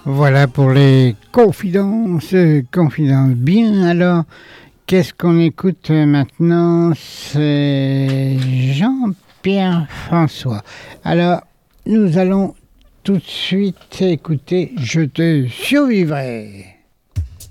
Voilà pour les confidences. Bien, alors, qu'est-ce qu'on écoute maintenant? C'est Jean-Pierre François. Alors, nous allons tout de suite écouter Je te survivrai.